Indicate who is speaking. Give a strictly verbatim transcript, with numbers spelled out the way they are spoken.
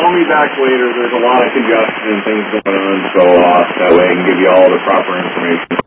Speaker 1: call me back later. There's a lot of congestion and things going on, so uh, that way I can give you all the proper information.